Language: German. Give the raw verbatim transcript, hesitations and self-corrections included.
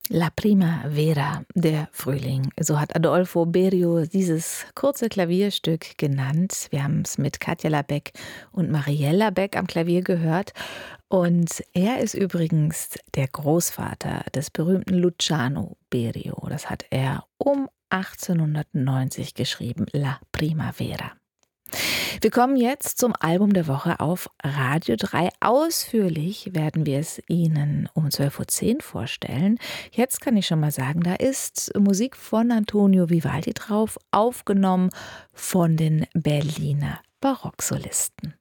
La Primavera, der Frühling. So hat Adolfo Berio dieses kurze Klavierstück genannt. Wir haben es mit Katja Labeck und Marielle Labeck am Klavier gehört. Und er ist übrigens der Großvater des berühmten Luciano Berio. Das hat er um achtzehnhundertneunzig geschrieben, La Primavera. Wir kommen jetzt zum Album der Woche auf Radio drei. Ausführlich werden wir es Ihnen um zwölf Uhr zehn vorstellen. Jetzt kann ich schon mal sagen, da ist Musik von Antonio Vivaldi drauf, aufgenommen von den Berliner Barocksolisten.